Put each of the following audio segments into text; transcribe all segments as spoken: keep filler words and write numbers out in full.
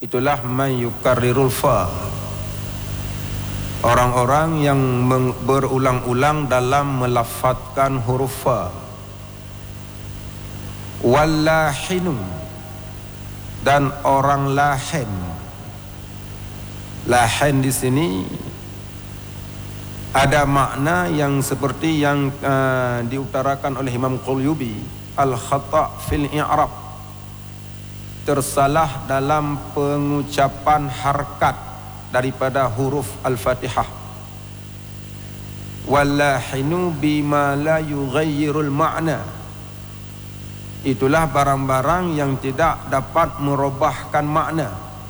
itulah man yukarrirul fa, orang-orang yang berulang-ulang dalam melafadzkan huruf fa. Wallahinu, dan orang lahin. Lahin di sini ada makna yang seperti yang uh, diutarakan oleh Imam Qulyubi, al-khata' fil i'rab, tersalah dalam pengucapan harkat daripada huruf al-Fatihah. Wallahinu bima la yughayyirul ma'na, itulah barang-barang yang tidak dapat merubahkan makna.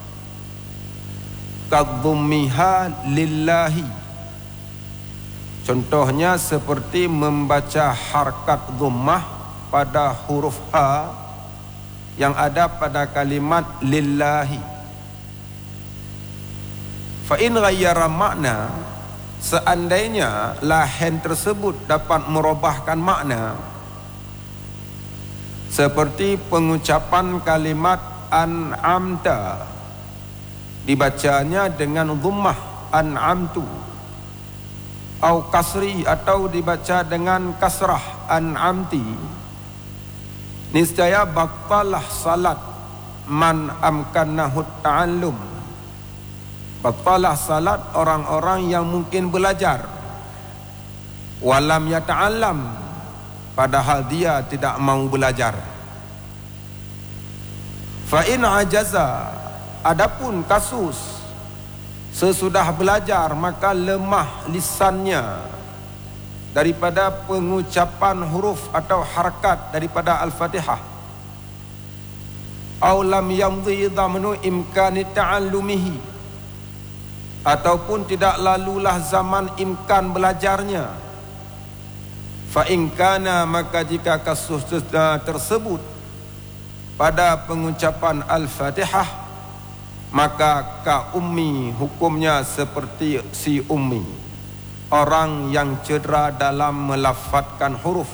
Kadhummiha lillahi, contohnya seperti membaca harkat dhammah pada huruf ha yang ada pada kalimat lillahi. Fa in ghayyara makna, seandainya lahin tersebut dapat merubahkan makna, seperti pengucapan kalimat an'amta, dibacanya dengan dhammah an'amtu, au kasri, atau dibaca dengan kasrah an'amti, niscaya batalah salat man amkanahu ta'allum, batalah salat orang-orang yang mungkin belajar, walam yata'allam, padahal dia tidak mau belajar. Fa in ajaza, adapun kasus sesudah belajar maka lemah lisannya daripada pengucapan huruf atau harkat daripada Al-Fatihah, aw lam yamdhi dhamnu imkani ta'allumihi, ataupun tidak lalulah zaman imkan belajarnya, fa in kana, maka jika kasus tersebut pada pengucapan Al-Fatihah, maka ka ummi, hukumnya seperti si ummi, orang yang cedera dalam melafadzkan huruf.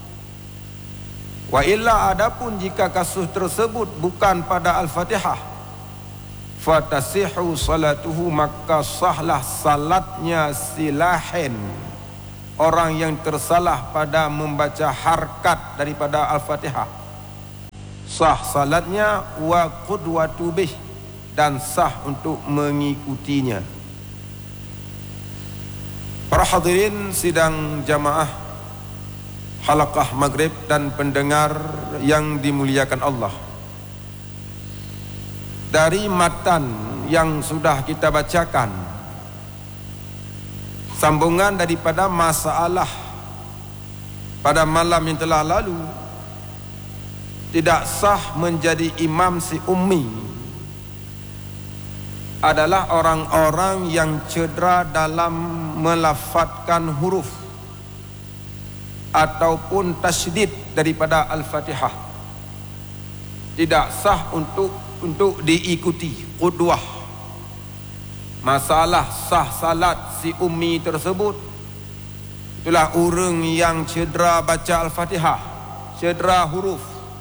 Wa illa, adapun jika kasus tersebut bukan pada Al-Fatihah, fatasihu salatuhu, maka sahlah salatnya si lahin, orang yang tersalah pada membaca harkat daripada Al-Fatihah, sah salatnya, wa qudwatu bih, dan sah untuk mengikutinya. Para hadirin sidang jamaah halaqah maghrib dan pendengar yang dimuliakan Allah, dari matan yang sudah kita bacakan, sambungan daripada masalah pada malam yang telah lalu, tidak sah menjadi imam si ummi adalah orang-orang yang cedera dalam melafadzkan huruf ataupun tasydid daripada Al-Fatihah. Tidak sah untuk untuk diikuti qudwah. Masalah sah salat si ummi tersebut, itulah orang yang cedera baca Al-Fatihah, cedera huruf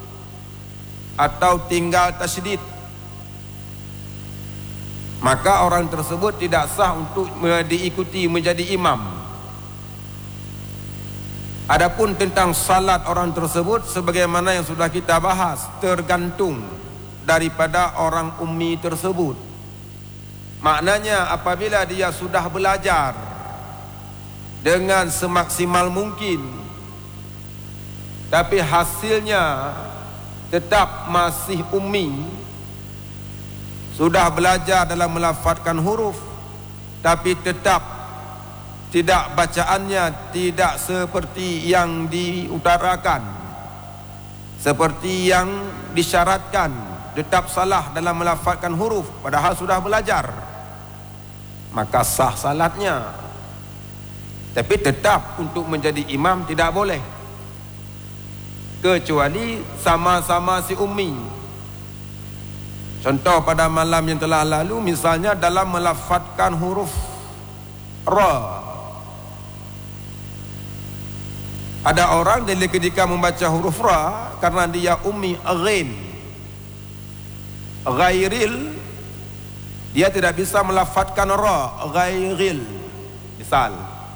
atau tinggal tasydid, maka orang tersebut tidak sah untuk diikuti menjadi imam. Adapun tentang salat orang tersebut, sebagaimana yang sudah kita bahas, tergantung daripada orang ummi tersebut. Maknanya apabila dia sudah belajar dengan semaksimal mungkin, tapi hasilnya tetap masih ummi, sudah belajar dalam melafadzkan huruf, tapi tetap tidak bacaannya tidak seperti yang diutarakan, seperti yang disyaratkan, tetap salah dalam melafadzkan huruf padahal sudah belajar, maka sah salatnya. Tapi tetap untuk menjadi imam tidak boleh, kecuali sama-sama si ummi. Contoh pada malam yang telah lalu, misalnya dalam melafadzkan huruf ra, ada orang dari ketika membaca huruf ra, karena dia ummi ghain, ghairil dia tidak bisa melafadzkan ra, ghairil misal,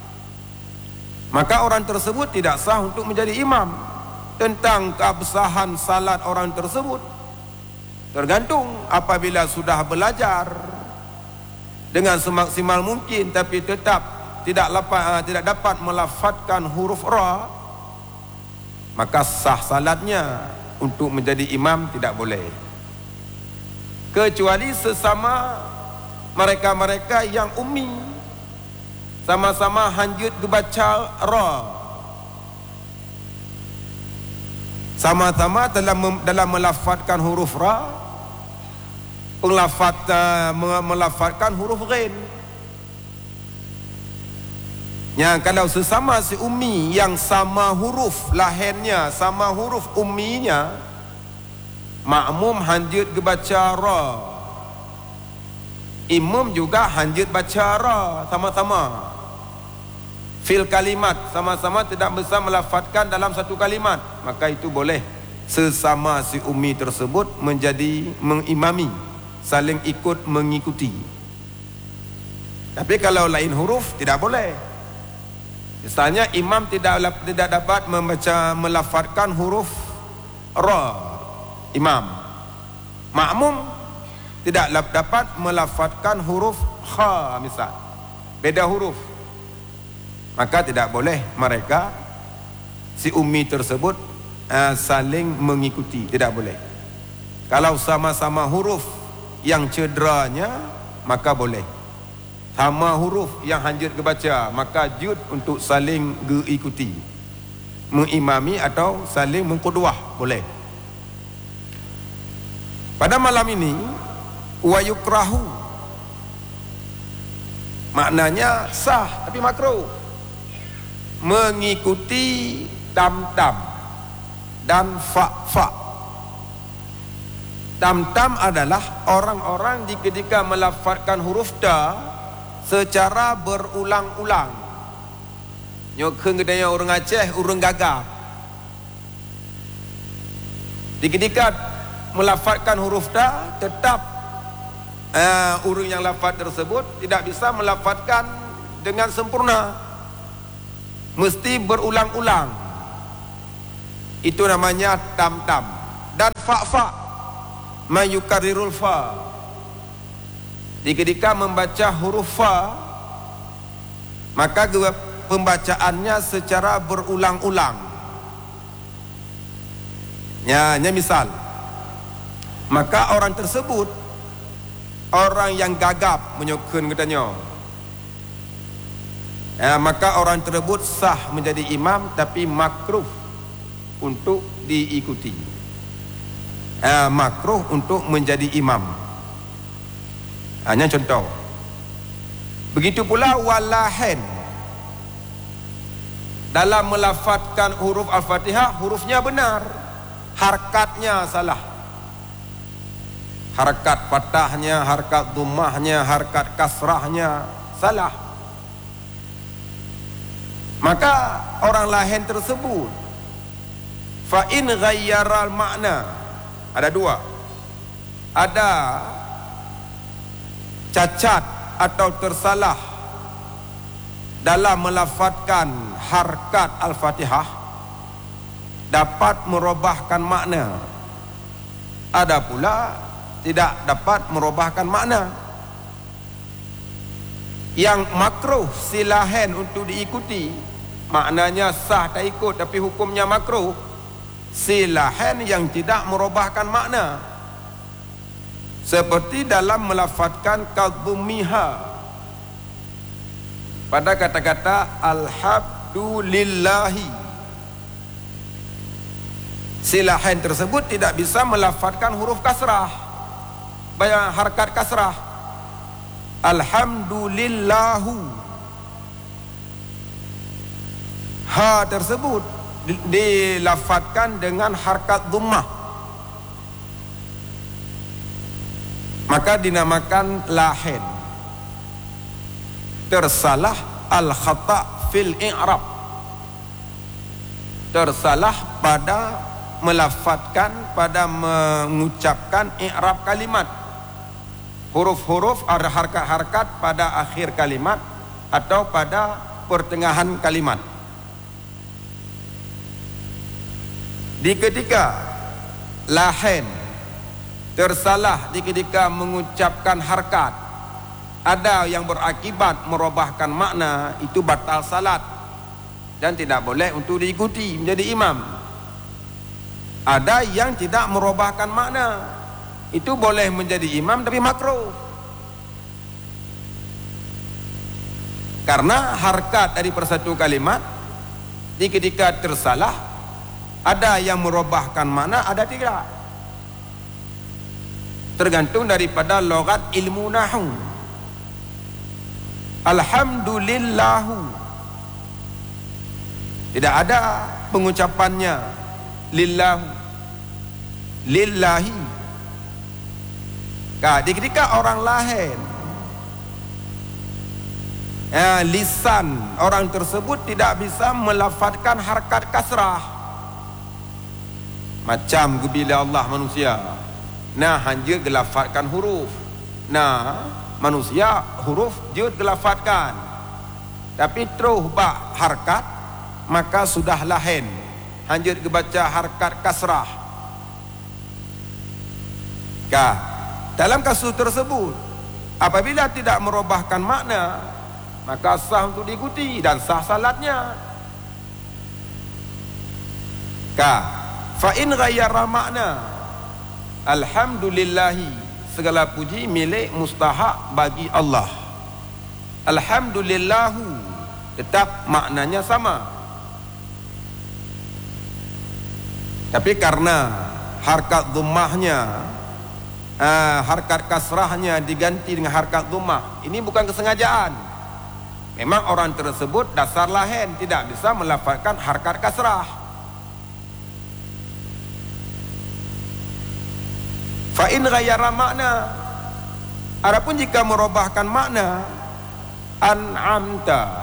maka orang tersebut tidak sah untuk menjadi imam. Tentang keabsahan salat orang tersebut tergantung apabila sudah belajar dengan semaksimal mungkin tapi tetap tidak dapat, tidak dapat melafadzkan huruf ra, maka sah salatnya. Untuk menjadi imam tidak boleh, kecuali sesama mereka-mereka yang ummi, sama-sama hanjut kebaca ra, sama-sama dalam dalam melafadzkan huruf ra, pelafaz uh, melafadzkan huruf ghain. Ya, kalau sesama si ummi yang sama huruf lahirnya, sama huruf umminya, makmum hanjut ke baca ra, imam juga hanjut baca ra, sama-sama fil kalimat, sama-sama tidak bisa melafadzkan dalam satu kalimat, maka itu boleh sesama si ummi tersebut menjadi mengimami, saling ikut mengikuti. Tapi kalau lain huruf tidak boleh. Misalnya imam tidak tidak dapat membaca melafadzkan huruf ra, imam, makmum tidak dapat melafadzkan huruf kha misal, beda huruf, maka tidak boleh mereka si ummi tersebut uh, saling mengikuti, tidak boleh. Kalau sama-sama huruf yang cederanya maka boleh. Sama huruf yang hanjut kebaca maka jud untuk saling diikuti, mengimami atau saling mengqudwah boleh. Pada malam ini wa yukrahu maknanya sah tapi makruh mengikuti tam-tam dan fa-fa. Tam-tam adalah orang-orang di ketika melafadzkan huruf da secara berulang-ulang. Nyokeng kedaya orang Aceh, orang Gagap. Di ketika melafadzkan huruf da, tetap uh, orang yang lafaz tersebut tidak bisa melafadzkan dengan sempurna. Mesti berulang-ulang. Itu namanya tam-tam. Dan fa-fa, mayukarirul fa. Di ketika membaca huruf fa, maka pembacaannya secara berulang-ulang. Ya, ya misal, maka orang tersebut, orang yang gagap menyokun katanya, ya, maka orang tersebut sah menjadi imam tapi makruh untuk diikuti. Ya, makruh untuk menjadi imam. Hanya contoh. Begitu pula walahen. Dalam melafadzkan huruf Al-Fatihah, hurufnya benar, harkatnya salah. Harkat fathahnya, harkat dhammahnya, harkat kasrahnya salah. Maka orang lain tersebut fa in ghayyaral makna, ada dua. Ada cacat atau tersalah dalam melafadzkan harkat Al-Fatihah, dapat merubahkan makna. Ada pula tidak dapat merubahkan makna. Yang makruh silahan untuk diikuti, maknanya sah tak ikut tapi hukumnya makruh. Silahan yang tidak merubahkan makna, seperti dalam melafadzkan kadzumiha pada kata-kata alhamdulillahi. Silahan tersebut tidak bisa melafadzkan huruf kasrah, bayang harkat kasrah. Alhamdulillahu, ha tersebut dilafadzkan dengan harkat dhammah, maka dinamakan lahin. Tersalah al-khata' fil i'rab, tersalah pada melafadzkan, pada mengucapkan i'rab kalimat. huruf-huruf ada harkat-harkat pada akhir kalimat atau pada pertengahan kalimat. Di ketika lahen tersalah di ketika mengucapkan harkat, ada yang berakibat merubahkan makna, itu batal salat dan tidak boleh untuk diikuti menjadi imam. Ada yang tidak merubahkan makna, itu boleh menjadi imam tapi makruh. Karena harkat dari persatu kalimat di ketika tersalah, ada yang merubahkan makna, ada tidak. Tergantung daripada logat ilmu nahu. Alhamdulillahu, tidak ada pengucapannya lillahu, lillahi. Nah, di ketika orang lain, ya, lisan orang tersebut tidak bisa melafazkan harkat kasrah, macam bila Allah manusia, nah hanya gelafazkan huruf, nah manusia huruf dia gelafazkan, tapi terus bak harkat, maka sudah lain, hanya dibaca harkat kasrah. Kah, dalam kasus tersebut, apabila tidak merubahkan makna, maka sah untuk diikuti dan sah salatnya. Kah, fa in ghayyara makna, alhamdulillahi, segala puji milik mustahak bagi Allah. Alhamdulillahu, tetap maknanya sama. Tapi karena harkat dhammahnya, uh, harkat kasrahnya diganti dengan harkat dhammah, ini bukan kesengajaan. Memang orang tersebut dasar lahen tidak bisa melafazkan harkat kasrah. Fa in ghayyara makna, adapun jika merubahkan makna, an'amta,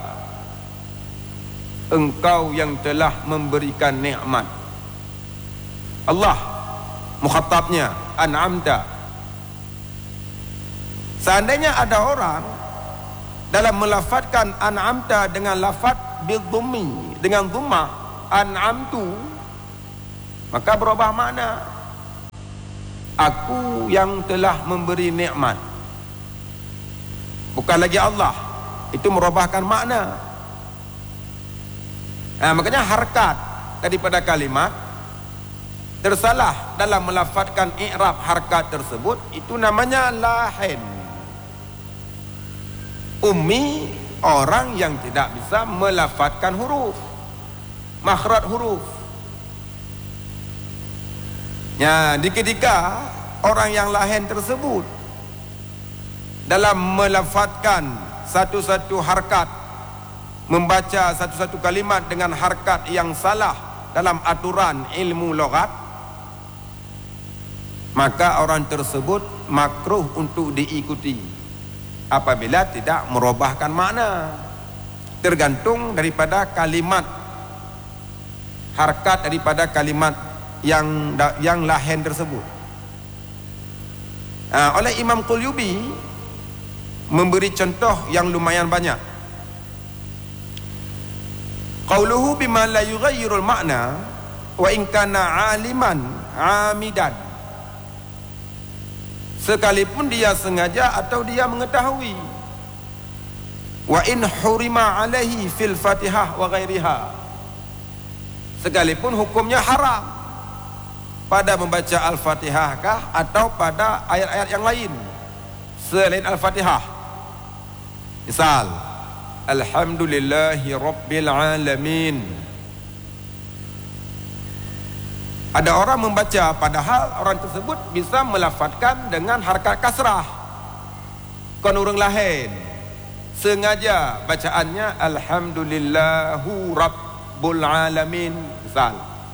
engkau yang telah memberikan nikmat. Allah mukhatabnya an'amta. Seandainya ada orang dalam melafazkan an'amta dengan lafaz bidhummi, dengan dhammah an'amtu, maka berubah makna. Aku yang telah memberi nikmat, bukan lagi Allah, itu merubahkan makna. Nah, makanya harkat daripada kalimat tersalah dalam melafazkan i'rab harkat tersebut, itu namanya lahin. Ummi, orang yang tidak bisa melafazkan huruf, makhraj huruf. Ya, di ketika orang yang lain tersebut dalam melafazkan satu-satu harkat, membaca satu-satu kalimat dengan harkat yang salah dalam aturan ilmu lughat, maka orang tersebut makruh untuk diikuti apabila tidak merubahkan makna. Tergantung daripada kalimat, harkat daripada kalimat yang yang lain tersebut. Uh, oleh Imam Qulyubi memberi contoh yang lumayan banyak. Qauluhu bima la yughayyirul ma'na wa in kana 'aliman 'amidan. Sekalipun dia sengaja atau dia mengetahui. Wa in hurima 'alaihi fil Fatihah wa ghairiha. Sekalipun hukumnya haram pada membaca Al-Fatihah kah atau pada ayat-ayat yang lain selain Al-Fatihah. Misal, Alhamdulillahi Rabbil Alamin. Ada orang membaca padahal orang tersebut bisa melafazkan dengan harkat kasrah, kon orang lain sengaja bacaannya Alhamdulillahu Rabbul Alamin misal.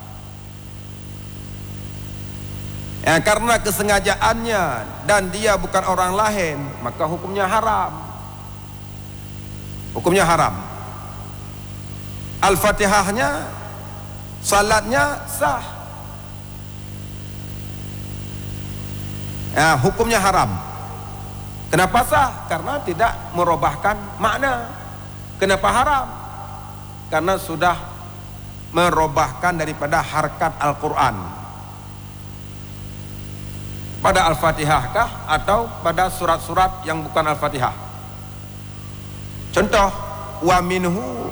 Ya, karena kesengajaannya dan dia bukan orang lain, maka hukumnya haram. Hukumnya haram. Al-Fatihahnya, salatnya sah. Ya, hukumnya haram. Kenapa sah? Karena tidak merubahkan makna. Kenapa haram? Karena sudah merubahkan daripada harkat Al-Quran. Pada Al-Fatihah kah atau pada surat-surat yang bukan Al-Fatihah? Contoh, wa minhu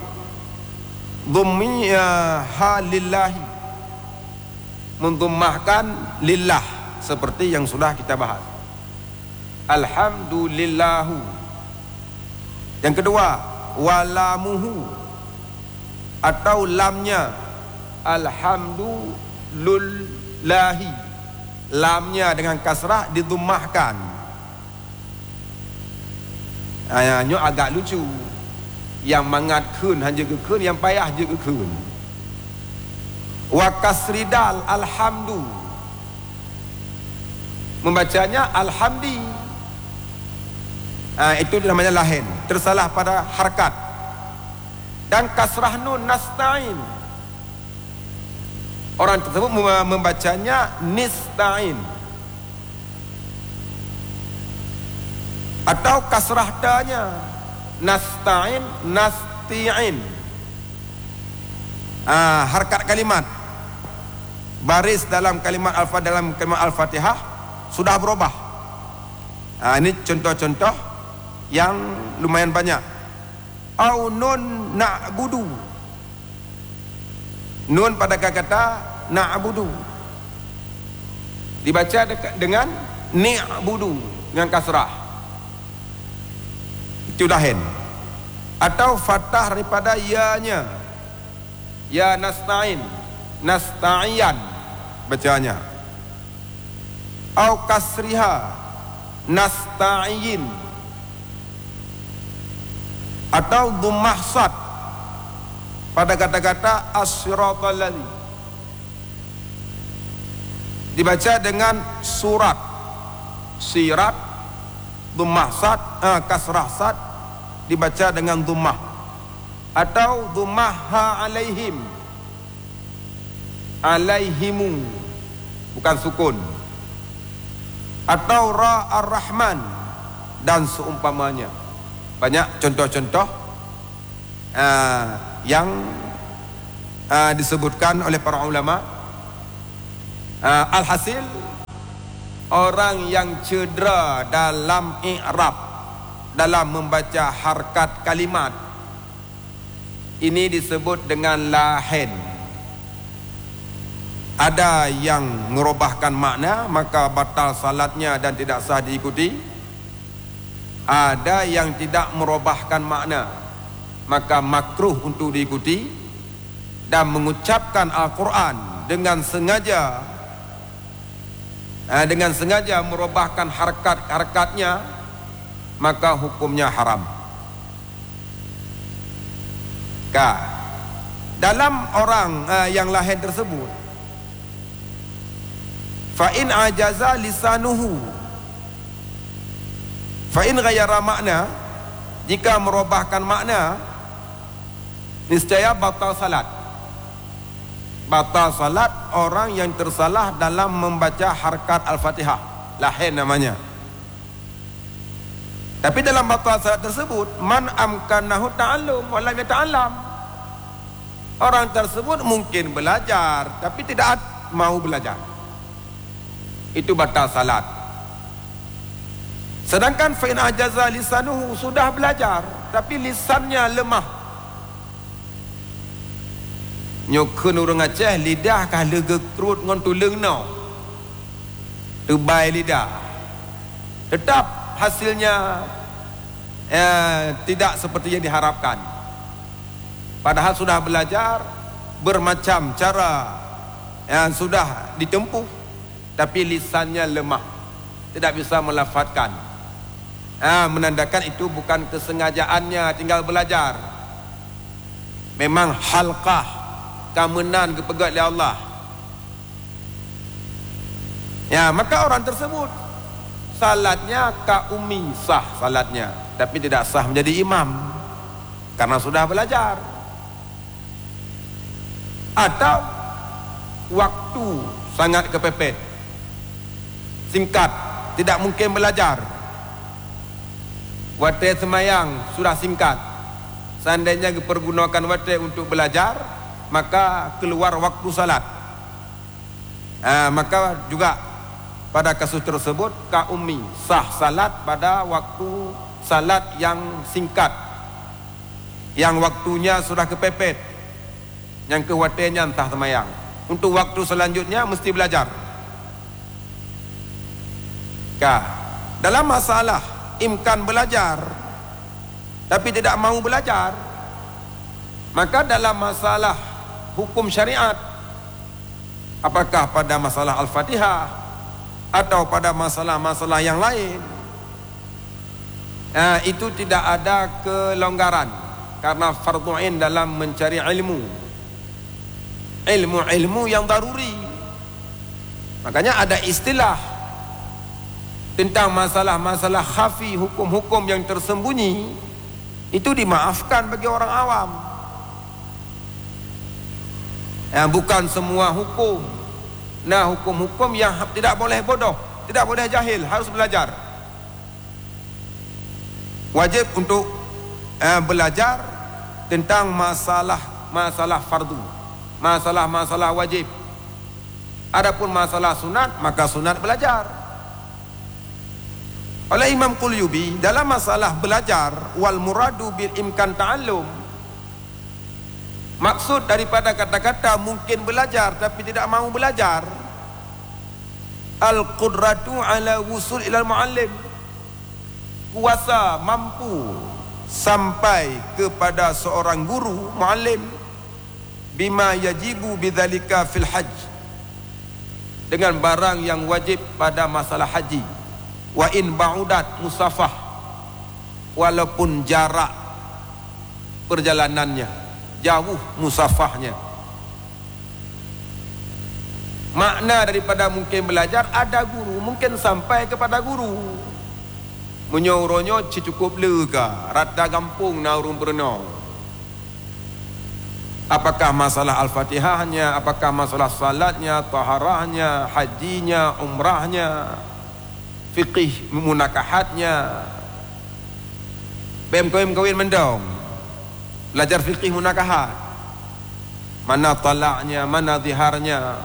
dhummiha lillahi, mendhummahkan lillah seperti yang sudah kita bahas. Alhamdulillahu. Yang kedua, walamuhu atau lamnya alhamdulillahi, lamnya dengan kasrah didhummahkan. Ayahnya agak lucu. Yang mangat kun hanya ke kun, yang payah je ke kun. Wa kasridal alhamdu, membacanya alhamdi. Ah, itu namanya lahin, tersalah pada harkat. Dan kasrah nun nasta'in, orang tersebut membacanya nista'in. Atau kasrah danya nasta'in nasti'in. Ah, harkat kalimat, baris dalam kalimat alfa dalam kalimat Al-Fatihah sudah berubah. Ah, ini contoh-contoh yang lumayan banyak. Au nun na'budu, nun pada kata na'budu dibaca dengan ni'budu dengan kasrah, itu lahin. Atau fathah daripada ya-nya, ya nasta'in nasta'iyan bacanya. Au kasriha nasta'iyin. Atau dhammah sad pada kata-kata as-siratal ladzi, dibaca dengan surat, sirat, dhammah sad, eh, kasrah sad dibaca dengan dhammah. Atau dhammah ha alaihim, alaihimu bukan sukun. Atau ra ar-rahman dan seumpamanya. Banyak contoh-contoh uh, yang uh, disebutkan oleh para ulama. uh, Alhasil, orang yang cedera dalam i'rab, dalam membaca harkat kalimat, ini disebut dengan lahin. Ada yang merubahkan makna, maka batal salatnya dan tidak sah diikuti. Ada yang tidak merubahkan makna, maka makruh untuk diikuti. Dan mengucapkan Al-Quran dengan sengaja, dengan sengaja merubahkan harkat-harkatnya, maka hukumnya haram. Ka, dalam orang uh, yang lahin tersebut, fa in ajaza lisanuhu, fa in ghayyara makna, jika merubahkan makna, niscaya batal salat. Batal salat orang yang tersalah dalam membaca harkat Al-Fatihah, lahin namanya. Tapi dalam batal salat tersebut, man amkanahu ta'allum wa lam yata'allam, orang tersebut mungkin belajar tapi tidak mau belajar, itu batal salat. Sedangkan fa in ajaza lisanuhu, sudah belajar tapi lisannya lemah. Nyokun orang Aceh, lidah kah lega kerut ngon tulung no, tebai lidah, tetap hasilnya eh, tidak seperti yang diharapkan. Padahal sudah belajar bermacam cara yang sudah ditempuh, tapi lisannya lemah, tidak bisa melafazkan. Ah, menandakan itu bukan kesengajaannya tinggal belajar. Memang halqah, kamenan kepegat oleh Allah. Ya, maka orang tersebut salatnya ka umi, sah salatnya, tapi tidak sah menjadi imam karena sudah belajar. Atau waktu sangat kepepet, singkat, tidak mungkin belajar, Waktu semayang sudah singkat. Seandainya dipergunakan waktu untuk belajar, maka keluar waktu salat. Ha, maka juga pada kasus tersebut ka ummi sah salat pada waktu salat yang singkat, yang waktunya sudah kepepet, yang kewatiannya entah semayang. Untuk waktu selanjutnya mesti belajar. Ka, dalam masalah imkan belajar tapi tidak mau belajar, maka dalam masalah hukum syariat, apakah pada masalah Al-Fatihah atau pada masalah-masalah yang lain, nah, itu tidak ada kelonggaran karena fardhu ain dalam mencari ilmu, ilmu-ilmu yang daruri. Makanya ada istilah tentang masalah-masalah khafi, hukum-hukum yang tersembunyi, itu dimaafkan bagi orang awam. Ya, bukan semua hukum. Nah, hukum-hukum yang tidak boleh bodoh, tidak boleh jahil, harus belajar. Wajib untuk eh, belajar tentang masalah-masalah fardu, masalah-masalah wajib. Adapun masalah sunat, maka sunat belajar. Oleh Imam Qulyubi dalam masalah belajar, wal muradu bil imkan ta'allum, maksud daripada kata-kata mungkin belajar tapi tidak mau belajar, al qudratu ala wusul ilal muallim, kuasa mampu sampai kepada seorang guru muallim, bima yajibu bidzalika fil hajj, dengan barang yang wajib pada masalah haji. Wa in ba'udat musafah, walaupun jarak perjalanannya jauh musafahnya. Makna daripada mungkin belajar, ada guru, mungkin sampai kepada guru. Menyoronyo cukup lega, rata gampung na urung berenang. Apakah masalah Al-Fatihahnya, apakah masalah salatnya, taharahnya, hajinya, umrahnya, fiqih munakahatnya, bem kawin kawin mendong, belajar fiqih munakahat, mana talaknya, mana ziharnya.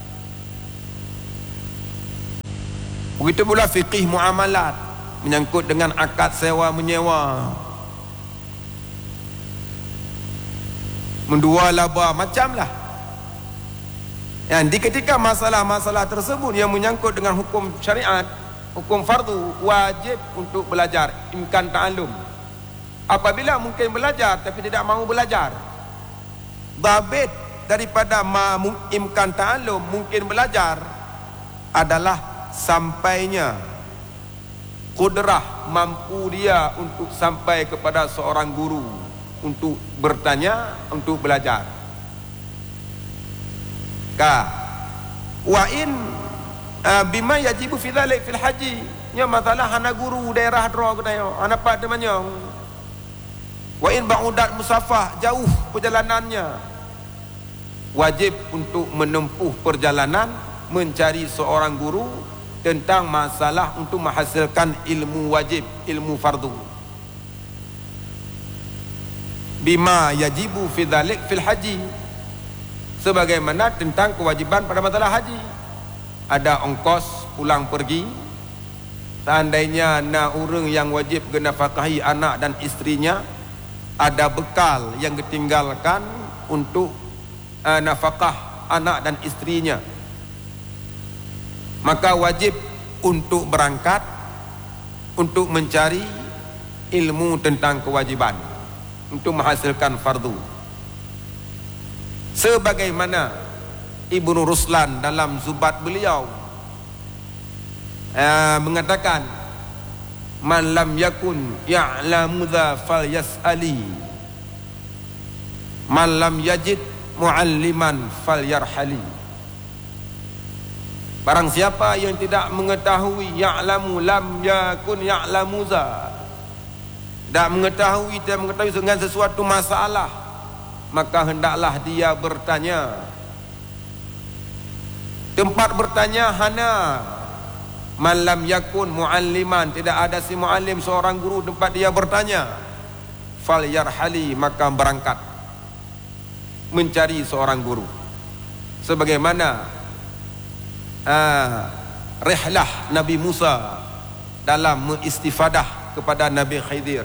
Begitu pula fiqih muamalat, menyangkut dengan akad sewa menyewa, mendua laba, macamlah. Yang di ketika masalah-masalah tersebut yang menyangkut dengan hukum syariat, hukum fardu, wajib untuk belajar, imkan ta'allum. Apabila mungkin belajar tapi tidak mau belajar, dhabit daripada ma imkan ta'allum, mungkin belajar, adalah sampainya kudrah, mampu dia untuk sampai kepada seorang guru, untuk bertanya, untuk belajar. Ka wa in Uh, bima yajibu fi dhalik fil haji, nya masalah hana guru daerah dro ketayo ana pak temanyong. Wa in ba'udat musafah, jauh perjalanannya, wajib untuk menempuh perjalanan mencari seorang guru tentang masalah untuk menghasilkan ilmu wajib, ilmu fardu. Bima yajibu fi dhalik fil haji, sebagaimana tentang kewajiban pada masalah haji. Ada ongkos pulang pergi, seandainya na orang yang wajib genafakahi anak dan istrinya, ada bekal yang ditinggalkan untuk uh, nafkah anak dan istrinya, maka wajib untuk berangkat untuk mencari ilmu tentang kewajiban, untuk menghasilkan fardu. Sebagaimana Ibnu Ruslan dalam Zubat beliau uh, mengatakan, man lam yakun ya'lamu dha falyas'ali, man lam yajid mualliman falyarhali. Barang siapa yang tidak mengetahui, ya'lamu lam yakun ya'lamu dha, tidak mengetahui, tidak mengetahui dengan sesuatu masalah, maka hendaklah dia bertanya. Tempat bertanya hana Man lam yakun mualliman, tidak ada si muallim, seorang guru tempat dia bertanya, fal yarhali, maka berangkat mencari seorang guru. Sebagaimana uh, rihlah Nabi Musa dalam mengistifadah kepada Nabi Khidir.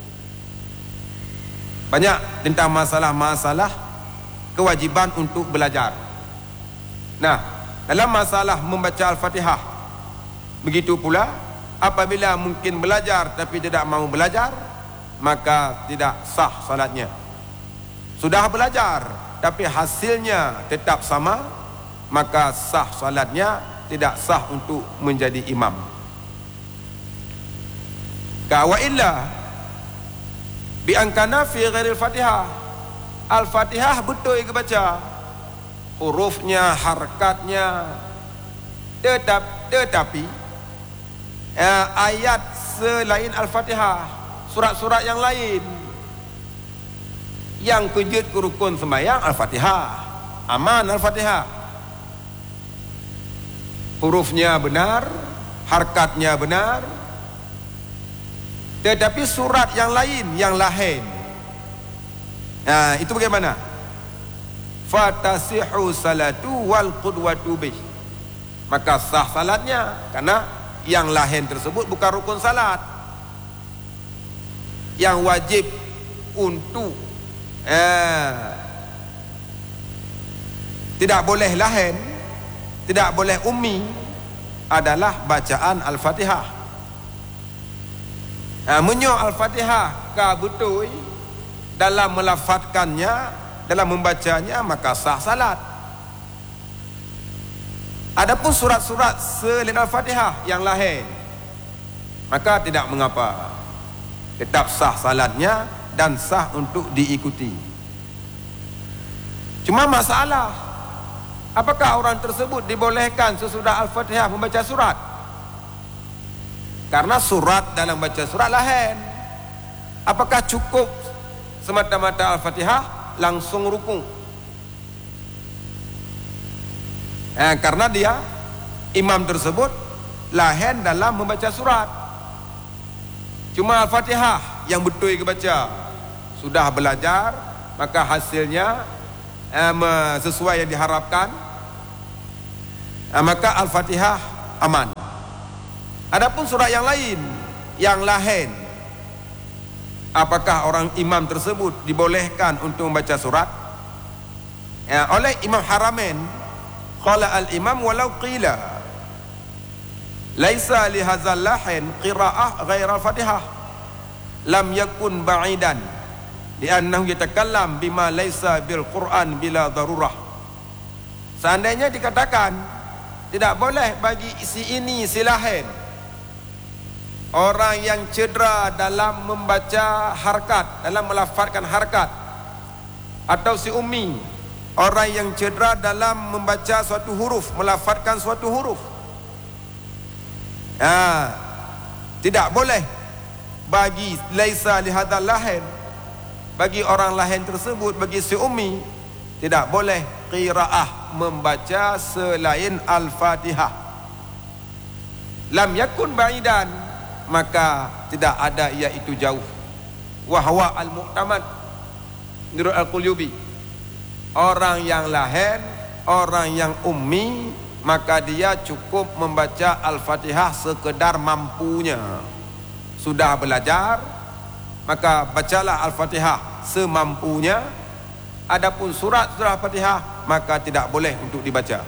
Banyak tentang masalah-masalah kewajiban untuk belajar. Nah, dalam masalah membaca Al-Fatihah, begitu pula apabila mungkin belajar tapi tidak mau belajar, maka tidak sah salatnya. Sudah belajar tapi hasilnya tetap sama, maka sah salatnya, tidak sah untuk menjadi imam. Ka wa illa bi angkana fi ghairil Fatihah, Al-Fatihah betul ke baca, hurufnya, harakatnya, tetap tetapi eh, ayat selain Al-Fatihah, surat-surat yang lain yang kejut ke rukun sembahyang, Al-Fatihah aman, Al-Fatihah hurufnya benar, harakatnya benar, tetapi surat yang lain yang lain, nah itu bagaimana? Fatasihu salatu wal qudwatu bih, maka sah salatnya, karena yang lain tersebut bukan rukun salat. Yang wajib untuk eh, tidak boleh lain, tidak boleh ummi adalah bacaan Al-Fatihah. Nah, menyo Al-Fatihah ka betul dalam melafazkannya, dalam membacanya, maka sah salat. Adapun surat-surat selain Al-Fatihah yang lain, maka tidak mengapa, tetap sah salatnya dan sah untuk diikuti. Cuma masalah, apakah orang tersebut dibolehkan sesudah Al-Fatihah membaca surat? Karena surat dalam baca surat lain. Apakah cukup semata-mata Al-Fatihah langsung rukun? Eh, karena dia imam tersebut lain dalam membaca surat. Cuma Al-Fatihah yang betul kebaca. Sudah belajar, maka hasilnya eh, sesuai yang diharapkan, eh, maka Al-Fatihah aman. Adapun surat yang lain, yang lain, apakah orang imam tersebut dibolehkan untuk membaca surat? Ya, oleh Imam Haramain, qala al-imam walau qila laisa li hadzal lahin qira'ah ghaira al-Fatihah lam yakun ba'idan li'annahu yatakallam bima laisa bil Qur'an bila darurah. Seandainya dikatakan tidak boleh bagi si ini si lain, orang yang cedera dalam membaca harkat, dalam melafazkan harkat, atau si ummi, orang yang cedera dalam membaca suatu huruf, melafazkan suatu huruf, ha, tidak boleh bagi laisa lihadzal lahin, bagi orang lain tersebut, bagi si ummi, tidak boleh qiraah membaca selain Al-Fatihah. Lam yakun ba'idan, maka tidak ada iaitu jauh. Wahwa al-mu'tamad menurut Al-Qulubi, orang yang lain, orang yang ummi, maka dia cukup membaca Al-Fatihah sekedar mampunya. Sudah belajar, maka bacalah Al-Fatihah semampunya. Adapun surat surah Al-Fatihah, maka tidak boleh untuk dibaca.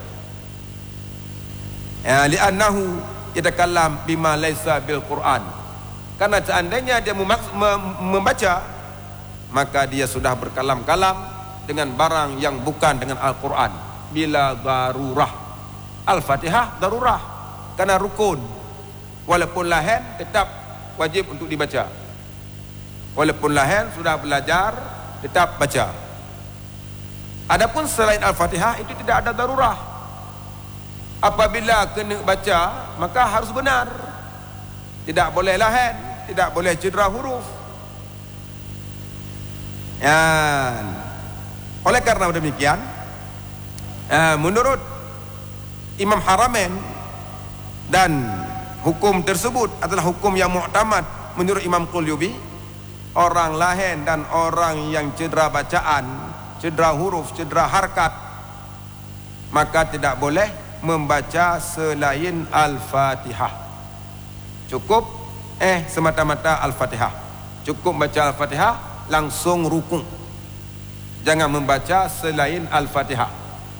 Ya, li'annahu yatakallam bima laisa bil Quran. Karena seandainya dia membaca, maka dia sudah berkalam-kalam dengan barang yang bukan dengan Al-Quran. Bila darurah, Al-Fatihah darurah, karena rukun. Walaupun lain tetap wajib untuk dibaca. Walaupun lain sudah belajar, tetap baca. Adapun selain Al-Fatihah itu tidak ada darurah. Apabila kena baca, maka harus benar. Tidak boleh lain, tidak boleh cedera huruf. Dan oleh karena demikian, menurut Imam Haramain dan hukum tersebut adalah hukum yang mu'tamad menurut Imam Qurtubi. Orang lahen dan orang yang cedera bacaan, cedera huruf, cedera harkat, maka tidak boleh membaca selain Al-Fatihah. Cukup eh semata-mata Al-Fatihah. Cukup baca Al-Fatihah, langsung rukuk. Jangan membaca selain Al-Fatihah.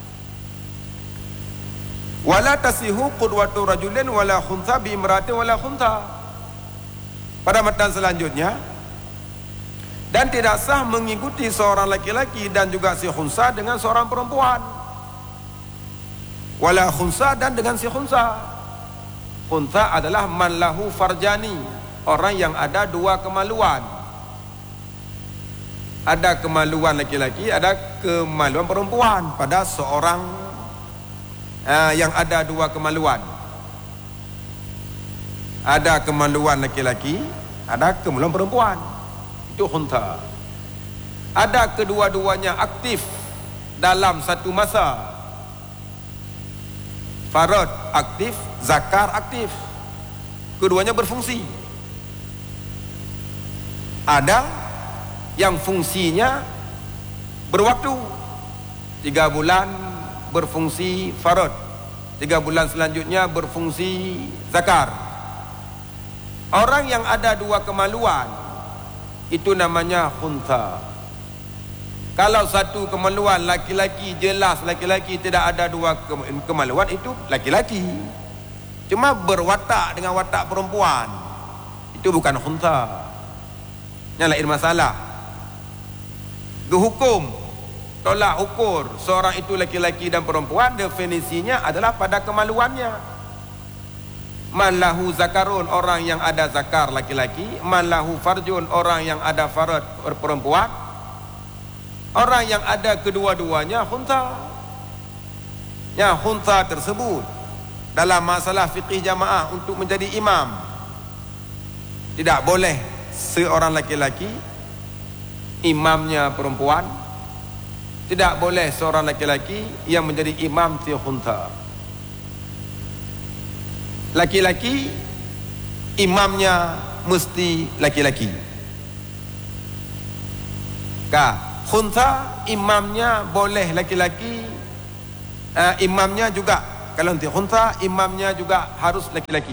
Wala tasihu qudwatu rajulin wala khuntha bi imratin wala khuntha. Pada matan selanjutnya, dan tidak sah mengikuti seorang laki-laki dan juga si khunsa dengan seorang perempuan. Wala khunsa dan dengan si khunsa. Khunsa adalah man lahu farjani, orang yang ada dua kemaluan. Ada kemaluan laki-laki, ada kemaluan perempuan pada seorang uh, yang ada dua kemaluan. Ada kemaluan laki-laki, ada kemaluan perempuan. Itu khunsa. Ada kedua-duanya aktif dalam satu masa. Farad aktif, zakar aktif. Keduanya berfungsi. Ada yang fungsinya berwaktu. Tiga bulan berfungsi farad, tiga bulan selanjutnya berfungsi zakar. Orang yang ada dua kemaluan, itu namanya khuntha. Kalau satu kemaluan laki-laki, jelas laki-laki, tidak ada dua kemaluan, itu laki-laki. Cuma berwatak dengan watak perempuan, itu bukan khuntha. Yang lain masalah. Hukum, tolak ukur seorang itu laki-laki dan perempuan, definisinya adalah pada kemaluannya. Man lahu zakarun, orang yang ada zakar laki-laki. Man lahu farjun, orang yang ada farad perempuan. Orang yang ada kedua-duanya khuntha. Ya, khuntha tersebut dalam masalah fiqih jamaah untuk menjadi imam, tidak boleh seorang laki-laki imamnya perempuan. Tidak boleh seorang laki-laki yang menjadi imam si khuntha. Laki-laki imamnya mesti laki-laki. Ka, khuntha imamnya boleh laki-laki, uh, imamnya juga, kalau nanti khuntha imamnya juga harus laki-laki.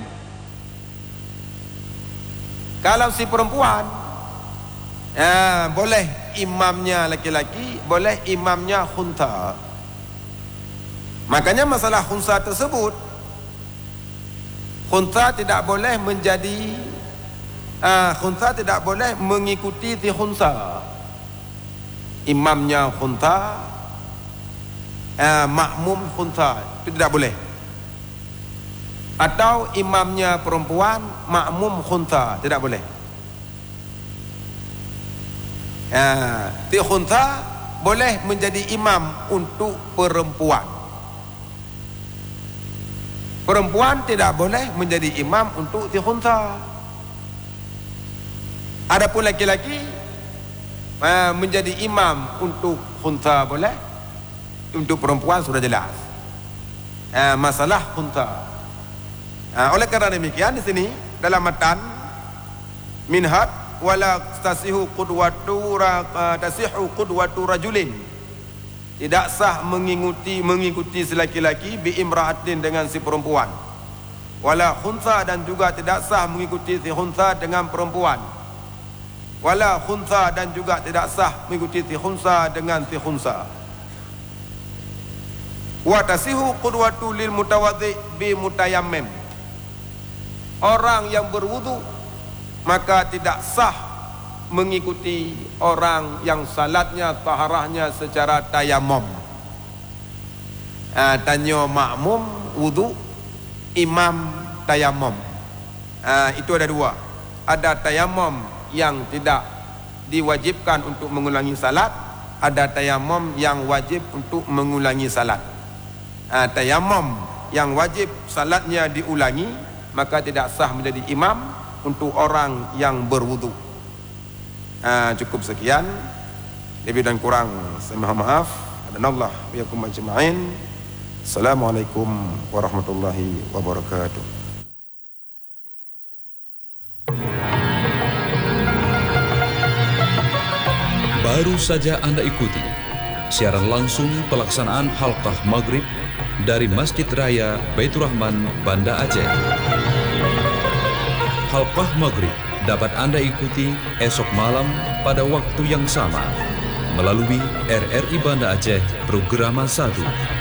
Kalau si perempuan, uh, boleh imamnya laki-laki, boleh imamnya khuntha. Makanya masalah khuntha tersebut, khuntha tidak boleh menjadi uh, khuntha tidak boleh mengikuti si khuntha. Imamnya khuntha, uh, makmum khuntha, itu tidak boleh. Atau imamnya perempuan, makmum khuntha, tidak boleh. Uh, si khuntha boleh menjadi imam untuk perempuan. Perempuan tidak boleh menjadi imam untuk si khuntha. Adapun laki-laki uh, menjadi imam untuk khuntha boleh, untuk perempuan sudah jelas. Uh, masalah khuntha. Uh, oleh kerana demikian di sini dalam matan minhaj wala tasihu qudwatu uh, tasihu qudwatu rajulin, tidak sah mengikuti mengikuti si laki-laki bi imra'atin dengan si perempuan. Wala khuntha, dan juga tidak sah mengikuti si khuntha dengan perempuan. Wala khuntha, dan juga tidak sah mengikuti si khuntha dengan si khuntha. Wa tasihu qudwatu lil mutawaddi bi mutayammim. Orang yang berwudu maka tidak sah mengikuti orang yang salatnya, taharahnya secara tayamum. Ah, tanya makmum wudu, imam tayamum. Ah, itu ada dua. Ada tayamum yang tidak diwajibkan untuk mengulangi salat, ada tayamum yang wajib untuk mengulangi salat. Ah, tayamum yang wajib salatnya diulangi, maka tidak sah menjadi imam untuk orang yang berwudu. Uh, cukup sekian, lebih dan kurang saya mohon maaf. Adanallah wa yakum ajma'in. Assalamualaikum warahmatullahi wabarakatuh. Baru saja Anda ikuti siaran langsung pelaksanaan Halqah Maghrib dari Masjid Raya Baitur Rahman, Banda Aceh. Halqah Maghrib dapat Anda ikuti esok malam pada waktu yang sama melalui R R I Banda Aceh Programa satu.